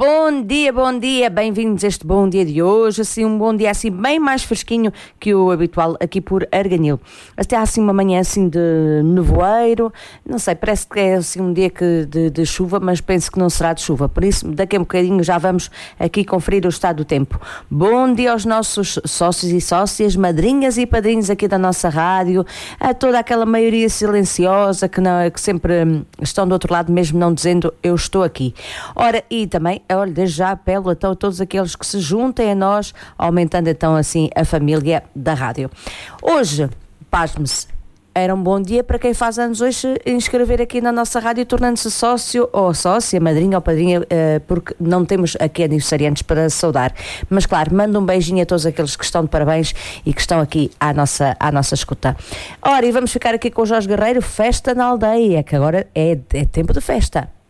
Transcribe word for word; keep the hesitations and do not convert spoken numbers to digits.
Bom dia, bom dia, bem-vindos a este bom dia de hoje, assim um bom dia assim bem mais fresquinho que o habitual aqui por Arganil. Até há assim uma manhã assim de nevoeiro, não sei, parece que é assim um dia que de, de chuva, mas penso que não será de chuva, por isso daqui a um bocadinho já vamos aqui conferir o estado do tempo. Bom dia aos nossos sócios e sócias, madrinhas e padrinhos aqui da nossa rádio, a toda aquela maioria silenciosa que, não, que sempre estão do outro lado mesmo não dizendo eu estou aqui. Ora, e também olha, desde já apelo então a todos aqueles que se juntem a nós, aumentando então assim a família da rádio. Hoje, pasme-se, era um bom dia para quem faz anos hoje inscrever aqui na nossa rádio, tornando-se sócio ou sócia, madrinha ou padrinha, porque não temos aqui aniversariantes para saudar. Mas claro, mando um beijinho a todos aqueles que estão de parabéns e que estão aqui à nossa, à nossa escuta. Ora, e vamos ficar aqui com o Jorge Guerreiro, Festa na Aldeia, que agora é, é tempo de festa.